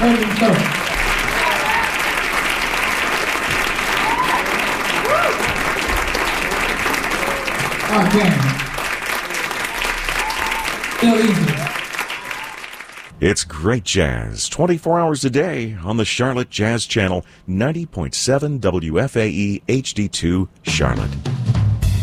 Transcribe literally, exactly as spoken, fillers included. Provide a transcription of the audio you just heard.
Totally so. Again. Still easy. It's great jazz, twenty-four hours a day on the Charlotte Jazz Channel, ninety point seven W F A E H D two, Charlotte.